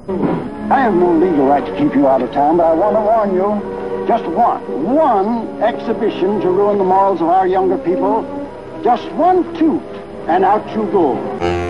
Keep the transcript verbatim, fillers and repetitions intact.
I have no legal right to keep you out of town, but I want to warn you. Just one, one exhibition to ruin the morals of our younger people. Just one toot, and out you go.